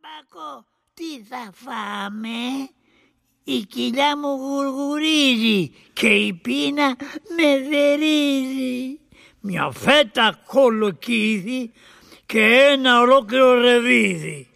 Πάκο, τι θα φάμε? Η κοιλιά μου γουργουρίζει και η πείνα με δερίζει. Μια φέτα κολοκύδι και ένα ολόκληρο ρεβίδι.